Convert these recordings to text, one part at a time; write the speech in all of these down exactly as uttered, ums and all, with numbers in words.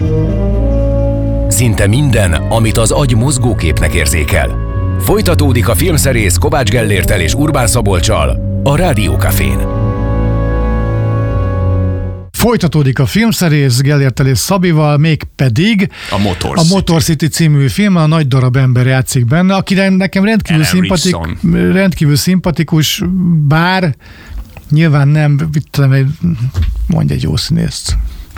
Szinte minden, amit az agy mozgóképnek érzékel. Folytatódik a filmszerész Kovács Gellérttel és Urbán Szabolccsal a Rádió Cafén. Folytatódik a filmszerész Gellérttel és Szabival, mégpedig a Motor, a Motor City című film, a nagy darab ember játszik benne, akire nekem rendkívül, szimpatik, rendkívül szimpatikus, bár nyilván nem, tudom, mondj egy jó színészt.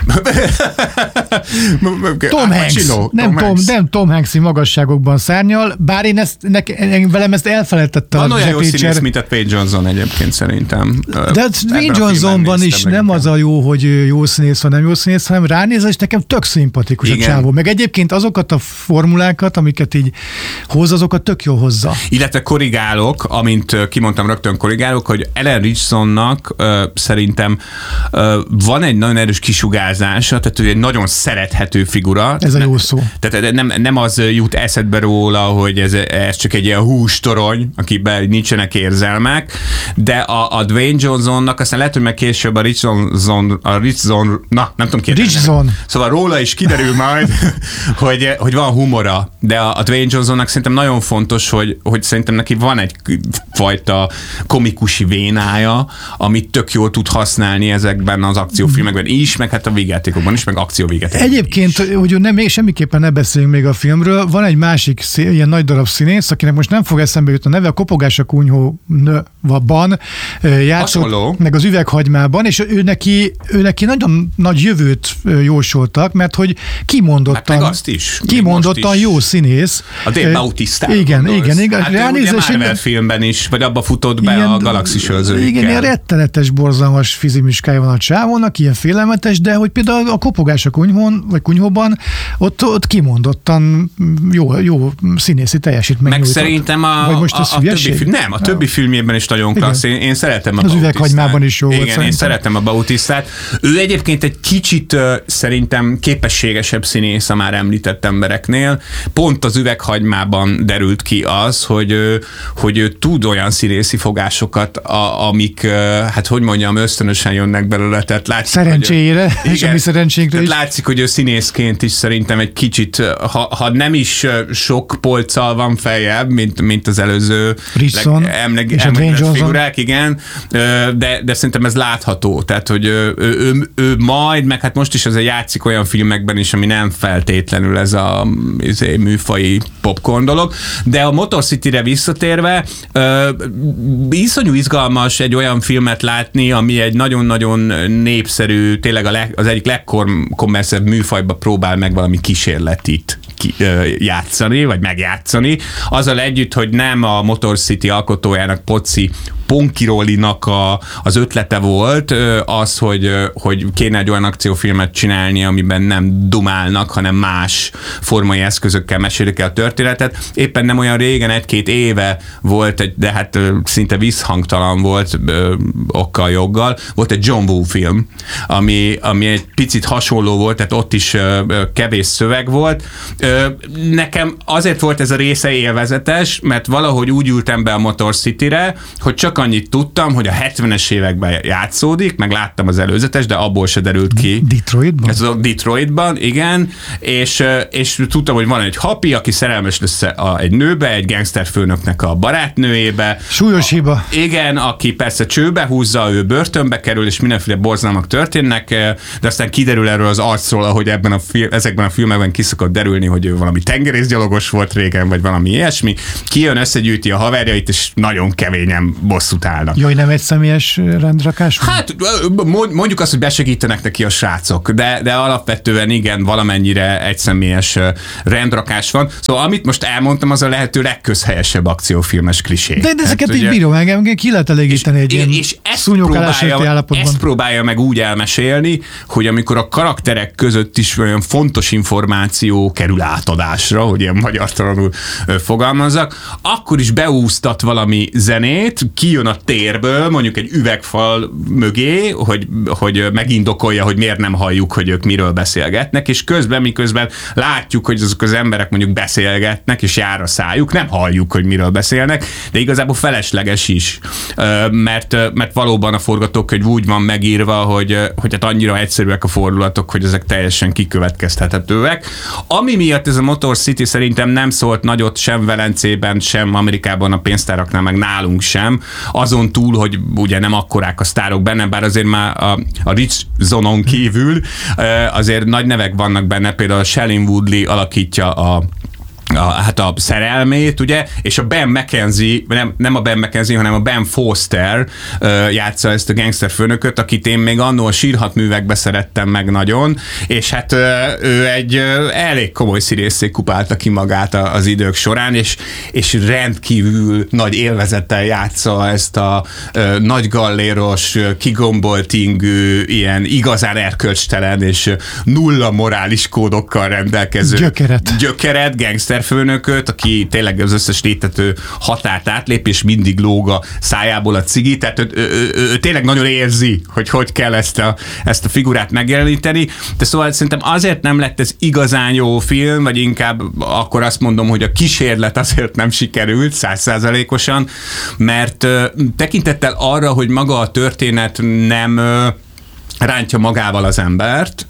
Tom Hanks. Tom nem, Hanks. Tom, nem Tom Hanks-i magasságokban szárnyal, bár én ezt, ne, velem ezt elfelejtettem. Van olyan jó színész, mint a Dwayne Johnson egyébként szerintem. De Dwayne Johnsonban is nem az a jó, hogy jó színész vagy nem jó színész, hanem ránézel, és nekem tök szimpatikus. Igen. A csávó. Meg egyébként azokat a formulákat, amiket így hoz, azokat tök jó hozza. Illetve korrigálok, amint kimondtam, rögtön korrigálok, hogy Ellen Richardsonnak uh, szerintem uh, van egy nagyon erős kisugárzása, tehát ő egy nagyon szerethető figura. Ez a jó szó. Tehát nem, nem az jut eszedbe róla, hogy ez, ez csak egy ilyen hústorony, akiben nincsenek érzelmek, de a, a Dwayne Johnsonnak, aztán lehet, hogy meg később a Richardson, a Richardson, na, nem tudom kérdezni. Richardson. Szóval róla is kiderül majd, hogy, hogy van humora, de a, a Dwayne Johnsonnak szerintem nagyon fontos, hogy, hogy szerintem neki van egy fajta komikusi vénája, amit tök jól tud használni ezekben az akciófilmekben is, meg hát a végjátékokban is, meg akcióvégjátékokban Egyébként, is. hogy nem, még semmiképpen ne beszéljünk még a filmről, van egy másik szí, ilyen nagy darab színész, akinek most nem fog eszembe jutni a neve, a Kopogás a kunyhóban játszott, meg az Üveghagymában, és ő neki, ő neki nagyon nagy jövőt jósoltak, mert hogy kimondottan, hát azt is. kimondottan is. Jó színész. A Dave Bautista. Igen, gondolsz. igen, igen. Hát ő ugye Marvel filmben is, vagy abba futott be ilyen, a Galaxis őrzőikkel. Igen, ilyen rettenetes, borzalmas fizimiskája van a csávónak, ilyen félelmetes, de hogy például a Kopogás a kunyhón, vagy kunyhóban, ott, ott kimondottan jó, jó színészi teljesítmény. Meg nyújtott. Szerintem a, vagy most a, a többi film, nem, a többi filmjében is nagyon klassz. Én, én szeretem a Az Üveghagymában is jó volt. Igen, szerintem. Én szeretem a Bautistát. Ő egyébként egy kicsit uh, szerintem képességesebb színész a már említett embereknél. Pont az Üveghagymában derült ki az, hogy, uh, hogy ő tud olyan színészi fogásokat, a, amik, uh, hát hogy mondjam, ösztönösen jönnek belőle. Tehát látszik, szerencséjére, hogy, és a mi szerencsénkre is. Látszik, hogy ő színészként is szerintem egy kicsit, ha, ha nem is sok polccal van feljebb, mint, mint az előző Richardson emleg, és emlegetett figurák, igen, de, de szerintem ez látható. Tehát, hogy ő, ő, ő, ő majd, meg hát most is azért játszik olyan filmekben is, ami nem feltétlenül ez a ez a műfai popcorn dolog, de a Motor City-re visszatérve iszonyú izgalmas egy olyan filmet látni, ami egy nagyon-nagyon népszerű, tényleg a leg, az egyik legkommerszebb műfajba próbál meg valami kísérletit ki, ö, játszani, vagy megjátszani. Azzal együtt, hogy nem a Motor City alkotójának, Poci Ponkirolinak a, az ötlete volt az, hogy, hogy kéne egy olyan akciófilmet csinálni, amiben nem dumálnak, hanem más formai eszközökkel mesélik el a történetet. Éppen nem olyan régen, egy-két éve volt, egy, de hát szinte visszhangtalan volt okkal, joggal, volt egy John Woo film, ami, ami egy picit hasonló volt, tehát ott is kevés szöveg volt. Nekem azért volt ez a része élvezetes, mert valahogy úgy ültem be a Motor City-re, hogy csak annyit tudtam, hogy a hetvenes években játszódik, meg láttam az előzetes, de abból se derült ki. Detroitban? Ez a Detroitban, igen, és, és tudtam, hogy van egy hapi, aki szerelmes lesz a, egy nőbe, egy gangsterfőnöknek a barátnőjébe. Súlyos hiba. A, igen, aki persze csőbe húzza, ő börtönbe kerül, és mindenféle borzalmak történnek, de aztán kiderül erről az arcról, ahogy ebben a film, ezekben a filmekben ki szokott derülni, hogy ő valami tengerészgyalogos volt régen, vagy valami ilyesmi. Kijön, összegyűjti a haverjait, és nagyon keményen bosszút állnak. Jaj, nem egy személyes rendrakás? Hát mondjuk azt, hogy besegítenek neki a srácok, de, de alapvetően igen, valamennyire egyszemélyes rendrakás van. Szóval amit most elmondtam, az a lehető legközhelyesebb akciófilmes klisé. De, de ezeket hát, így bírom, engem ki lehet elégíteni egy ilyen és ezt próbálja, ezt próbálja meg úgy elmesélni, hogy amikor a karakterek között is olyan fontos információ kerül átadásra, hogy ilyen magyartalanul fogalmazzak, akkor is beúsztat valami zenét, kijön kijön a térből, mondjuk egy üvegfal mögé, hogy, hogy megindokolja, hogy miért nem halljuk, hogy ők miről beszélgetnek, és közben, miközben látjuk, hogy azok az emberek mondjuk beszélgetnek, és jár a szájuk, nem halljuk, hogy miről beszélnek, de igazából felesleges is, mert, mert valóban a forgatókönyv úgy van megírva, hogy, hogy hát annyira egyszerűek a fordulatok, hogy ezek teljesen kikövetkeztethetőek. Ami miatt ez a Motor City szerintem nem szólt nagyot sem Velencében, sem Amerikában a pénztáraknál, meg nálunk sem, azon túl, hogy ugye nem akkorák a sztárok benne, bár azért már a, a Rich Zonon kívül azért nagy nevek vannak benne, például Shailene Woodley alakítja a A, hát a szerelmét, ugye, és a Ben McKenzie, nem, nem a Ben McKenzie, hanem a Ben Foster uh, játsza ezt a gangster főnököt, akit én még annól a Sírhat művekbe szerettem meg nagyon, és hát uh, ő egy uh, elég komoly színészé kupálta ki magát az idők során, és, és rendkívül nagy élvezettel játsza ezt a uh, nagy galléros, uh, kigombolt ingű, ilyen igazán erkölcstelen és nulla morális kódokkal rendelkező gyökeret, gyökeret gangster főnököt, aki tényleg az összes létető határt átlép, és mindig lóg a szájából a cigi, tehát ő, ő, ő, ő tényleg nagyon érzi, hogy hogy kell ezt a, ezt a figurát megjeleníteni, de szóval szerintem azért nem lett ez igazán jó film, vagy inkább akkor azt mondom, hogy a kísérlet azért nem sikerült százszázalékosan, mert uh, tekintettel arra, hogy maga a történet nem uh, rántja magával az embert,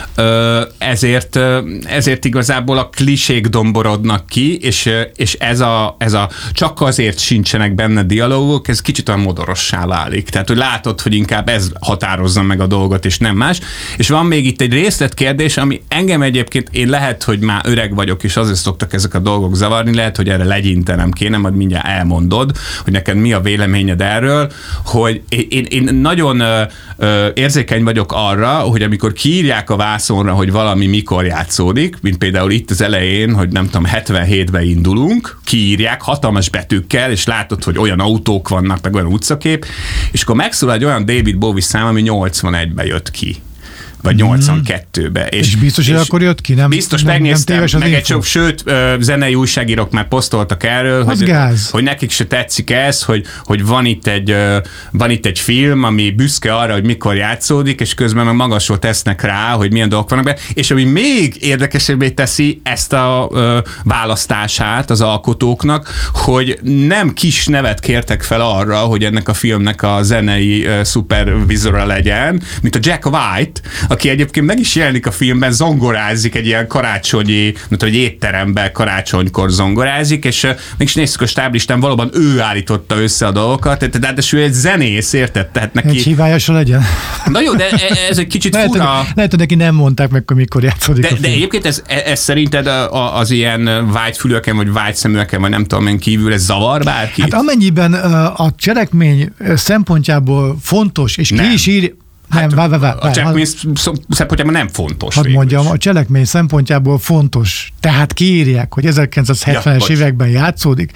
ezért, ezért igazából a klisék domborodnak ki, és, és ez, a, ez a csak azért sincsenek benne dialógok, ez kicsit olyan modorossá válik. Tehát, hogy látod, hogy inkább ez határozza meg a dolgot, és nem más. És van még itt egy részletkérdés, ami engem egyébként, én lehet, hogy már öreg vagyok, és azért szoktak ezek a dolgok zavarni, lehet, hogy erre legyintenem kéne, majd mindjárt elmondod, hogy neked mi a véleményed erről, hogy én, én nagyon ö, érzékeny vagyok arra, hogy amikor kiírják a vászonra, hogy valami mikor játszódik, mint például itt az elején, hogy nem tudom, hetvenhétben indulunk, kiírják hatalmas betűkkel, és látod, hogy olyan autók vannak, meg olyan utcakép, és akkor megszólal egy olyan David Bowie szám, ami nyolcvanegyben jött ki. Vagy nyolcvankettőbe. És, és biztos, hogy akkor jött ki? Nem, biztos nem, megnéztem, nem meg egy sok, sőt, zenei újságírók már posztoltak erről, hogy, hogy nekik se tetszik ez, hogy, hogy van, itt egy, van itt egy film, ami büszke arra, hogy mikor játszódik, és közben meg magasról tesznek rá, hogy milyen dolgok vannak be, és ami még érdekesebbé teszi ezt a ö, választását az alkotóknak, hogy nem kis nevet kértek fel arra, hogy ennek a filmnek a zenei ö, szupervizora legyen, mint a Jack White, aki egyébként meg is jelenik a filmben, zongorázik egy ilyen karácsonyi, nem tudom, egy étteremben karácsonykor zongorázik, és uh, mégis nézzük a stáblistán, valóban ő állította össze a dolgokat, tehát ráadásul egy zenész, érted? Tehát neki... Egy hívályasa legyen. Na jó, de ez egy kicsit lehet, fura. Hogy, lehet, hogy neki nem mondták meg, hogy mikor játszódik de, a film. De egyébként ez, ez szerinted az ilyen vágyfülőken, vagy vágyszeműeken, vagy nem tudom én kívül, ez zavar bárkit? Hát amennyiben a cselekmény szempontjából fontos, és ki is ír... Hát nem, vá, vá, vá, a cselekmény szempontjából nem fontos. Hadd mondjam, a cselekmény szempontjából fontos. Tehát kiírják, hogy ezerkilencszázhetvenes ja, években játszódik,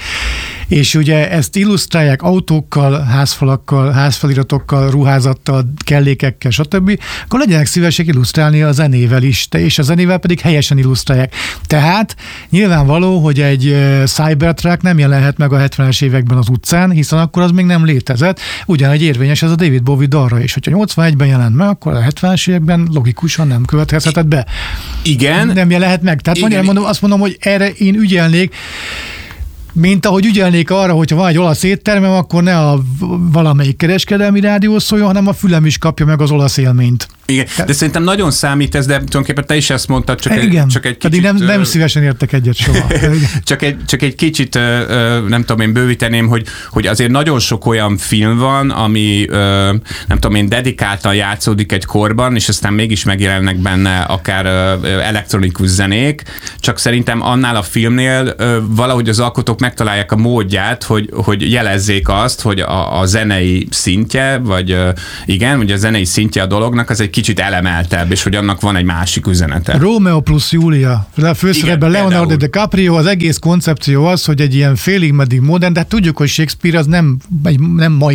és ugye ezt illusztrálják autókkal, házfalakkal, házfeliratokkal, ruházattal, kellékekkel, stb. Akkor legyenek szívesek illusztrálni a zenével is, és a zenével pedig helyesen illusztrálják. Tehát nyilvánvaló, hogy egy Cybertruck nem jelenhet meg a hetvenes években az utcán, hiszen akkor az még nem létezett. Ugyanegy érvényes ez a David Bowie dalra is. Hogyha nyolcvanegyben jelent meg, akkor a hetvenes években logikusan nem következhetett be. Igen. Nem jelenhet meg. Tehát igen. Mondom, azt mondom, hogy erre én ügyelnék, mint ahogy ügyelnék arra, hogyha van egy olasz éttermem, akkor ne a valamelyik kereskedelmi rádió szóljon, hanem a fülem is kapja meg az olasz élményt. Igen, de szerintem nagyon számít ez, de tulajdonképpen te is ezt mondtad, csak, igen, egy, csak egy kicsit... pedig nem, nem szívesen értek egyet soha. csak, egy, csak egy kicsit, nem tudom én bővíteném, hogy, hogy azért nagyon sok olyan film van, ami nem tudom én dedikáltan játszódik egy korban, és aztán mégis megjelennek benne akár elektronikus zenék, csak szerintem annál a filmnél valahogy az alkotók megtalálják a módját, hogy, hogy jelezzék azt, hogy a, a zenei szintje, vagy igen, hogy a zenei szintje a dolognak, az egy kicsit elemeltebb, és hogy annak van egy másik üzenete. Romeo plusz Julia. A főszerepben Leonardo DiCaprio, az egész koncepció az, hogy egy ilyen félig meddig modern, de hát tudjuk, hogy Shakespeare az nem, egy, nem mai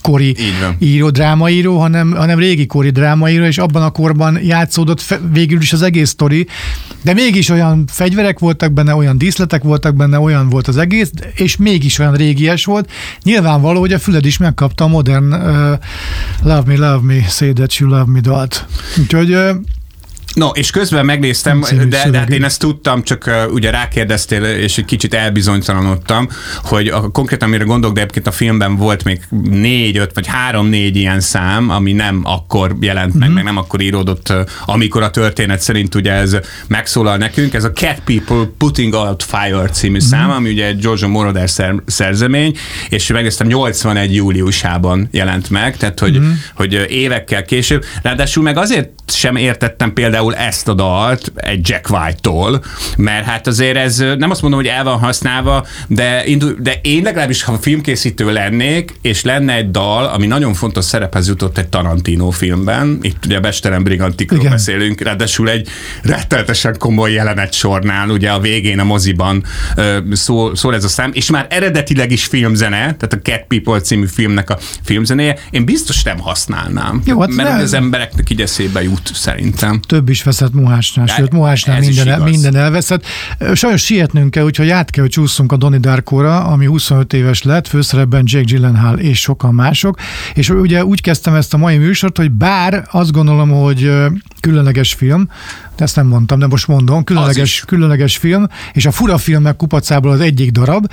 kori író, drámaíró, hanem, hanem régi kori drámaíró, és abban a korban játszódott fe, végül is az egész sztori, de mégis olyan fegyverek voltak benne, olyan díszletek voltak benne, olyan volt az egész, és mégis olyan régies volt. Nyilvánvaló, hogy a füled is megkapta a modern uh, Love Me, Love Me, Say That You Love Me dalt. Úgyhogy uh, No, és közben megnéztem, de, de hát én ezt tudtam, csak uh, ugye rákérdeztél, és egy kicsit elbizonytalanodtam, hogy a, konkrétan amire gondolok, de egyébként a filmben volt még négy, öt vagy három-négy ilyen szám, ami nem akkor jelent meg, mm-hmm. meg nem akkor íródott, uh, amikor a történet szerint ugye ez megszólal nekünk. Ez a Cat People Putting Out Fire című mm-hmm. szám, ami ugye egy Giorgio Moroder szer, szerzemény, és megnéztem nyolcvanegy júliusában jelent meg, tehát hogy, mm-hmm. hogy évekkel később. Ráadásul meg azért sem értettem például ezt a dalt egy Jack White-tól, mert hát azért ez nem azt mondom, hogy el van használva, de, de én legalábbis, ha filmkészítő lennék, és lenne egy dal, ami nagyon fontos szerephez jutott egy Tarantino filmben, itt ugye a Bestelen Brigantikról Igen. beszélünk, ráadásul egy rettenetesen komoly jelenet sornál, ugye a végén a moziban szól, szól ez a szám, és már eredetileg is filmzene, tehát a Cat People című filmnek a filmzenéje, én biztos nem használnám, Jó, hát mert az embereknek így eszébe jut szerintem. Több is veszett Mohásnál, sőt Mohásnál minden, minden elveszett. Sajnos sietnünk kell, úgyhogy át kell, hogy csúszunk a Donnie Darkóra, ami huszonöt éves lett, főszerepben Jake Gyllenhaal és sokan mások, és ugye úgy kezdtem ezt a mai műsort, hogy bár azt gondolom, hogy különleges film, de ezt nem mondtam, de most mondom, különleges, különleges film, és a fura filmek kupacából az egyik darab.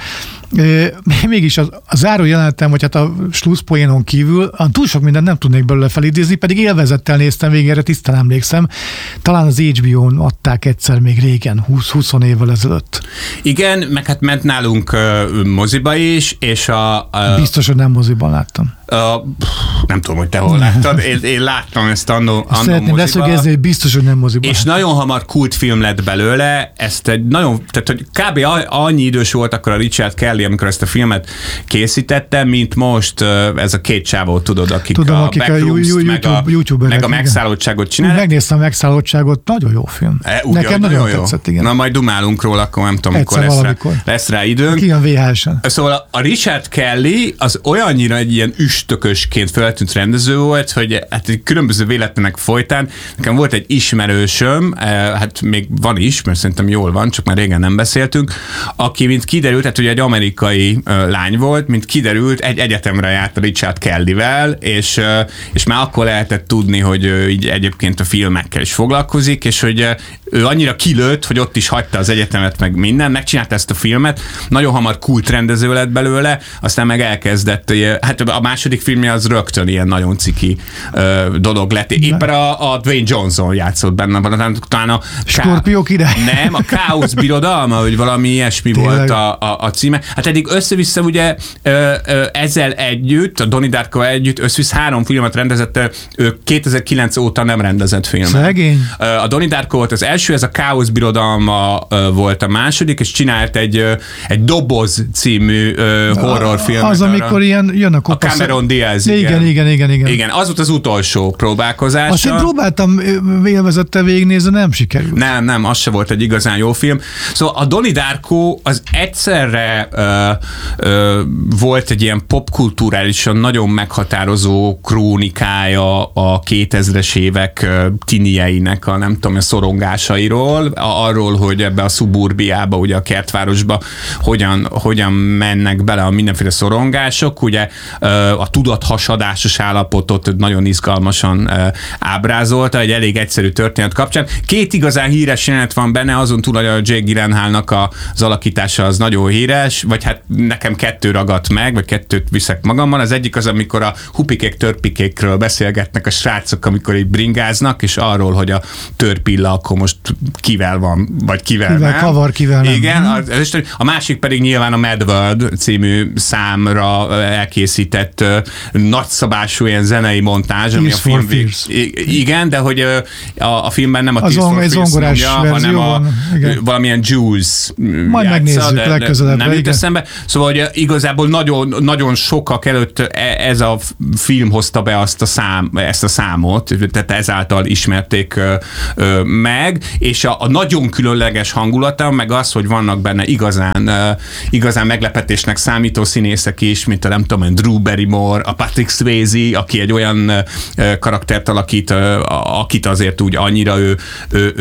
Mégis az, a záró jelenetem, vagy hát a slusszpoénon kívül, túl sok mindent nem tudnék belőle felidézni, pedig élvezettel néztem végére, tisztán emlékszem. Talán az há bé ó-n adták egyszer még régen, húsz-húsz évvel ezelőtt. Igen, meg hát ment nálunk uh, moziba is, és a... Uh, Biztos, hogy nem moziban láttam. Uh, nem tudom, hogy te hol láttad. Én, én láttam ezt annó, annó Szeretném leszögezni, hogy biztos, hogy nem moziban. És nagyon hamar kultfilm lett belőle, ezt egy nagyon, tehát hogy kb. Annyi idős volt akkor a Richard Kelly, amikor ezt a filmet készítette, mint most ez a két csávó, tudod, akik Tudom, a akik Backrooms, a meg a, meg a megszállottságot csinálják. Megnéztem a megszállottságot, nagyon jó film. E, úgy, Nekem nagyon, nagyon jó. tetszett, igen. Na majd dumálunk róla, akkor nem tudom, mikor lesz rá, lesz rá időnk. Ki a vé há es-en. Szóval a Richard Kelly az olyannyira egy ilyen üstökösként feltűnt rendező volt, hogy hát különböző véletlenek folytán nekem volt egy ismerősöm, hát még van is, mert szerintem jól van, csak már régen nem beszéltünk, aki, mint kiderült, hát ugye egy amerikai lány volt, mint kiderült, egy egyetemre járt a Richard Kellyvel, és, és már akkor lehetett tudni, hogy ő így egyébként a filmekkel is foglalkozik, és hogy ő annyira kilőtt, hogy ott is hagyta az egyetemet, meg minden, megcsinálta ezt a filmet, nagyon hamar kultrendező lett belőle, aztán meg elkezdett, hát a második filmje az rögtön ilyen nagyon ciki ö, dolog lett. Éppen a, a Dwayne Johnson játszott benne, talán a Skorpió király. Nem, a Káosz birodalma, hogy valami ilyesmi Tényleg. volt a, a, a címe. Hát eddig össze-vissza ugye ö, ö, ezzel együtt, a Donnie Darko együtt össze-vissza három filmet rendezett, ő kétezer-kilenc óta nem rendezett filmet. Szegény. A Donnie Darko volt az első, ez a Káosz birodalma volt a második, és csinált egy, egy Doboz című horrorfilmet. Az, amikor ilyen jön a kopasz. A Cameron Diaz. Igen, igen, igen, igen, igen. Igen, az volt az utolsó próbálkozása. Azt én próbáltam élvezettel végignézni, nem sikerült. Nem, nem, az se volt egy igazán jó film. Szóval a Donnie Darko az egyszerre ö, ö, volt egy ilyen popkulturálisan nagyon meghatározó krónikája a kétezres évek tinieinek a nem tudom, a szorongásairól, arról, hogy ebbe a szuburbiába, ugye a kertvárosba hogyan, hogyan mennek bele a mindenféle szorongások, ugye a tudathasadásos állapotot nagyon izgalmasan ábrázolta, egy elég egyszerű történet kapcsán. Két igazán híres jelenet van benne, azon túl, hogy a Jake Gyllenhaalnak az alakítása az nagyon híres, vagy hát nekem kettő ragadt meg, vagy kettőt viszek magammal. Az egyik az, amikor a hupikék, törpikékről beszélgetnek a srácok, amikor így bringáznak, és arról, hogy a törpilla akkor most kivel van, vagy kivel, kivel nem. kavar, kivel nem. Igen, a, a másik pedig nyilván a Mad World című számra elkészített uh, nagyszabású ilyen zenei montázs, ami a film vég... Igen, de hogy uh, a, a filmben nem a Tears for Fears mondja, hanem a, valamilyen Jules Majd játsza, megnézzük de, legközelebb. Nem jut eszembe. Szóval, hogy igazából nagyon, nagyon sokak előtt ez a film hozta be azt a szám, ezt a számot, tehát ezáltal ismerték uh, uh, meg, és a, a nagyon különleges hangulata, meg az, hogy vannak benne igazán, uh, igazán meglepetésnek számító színészek is, mint a nem tudom, Drew Barrymore, Connor, a Patrick Swayze, aki egy olyan karaktert alakít, akit azért úgy annyira ő, ő,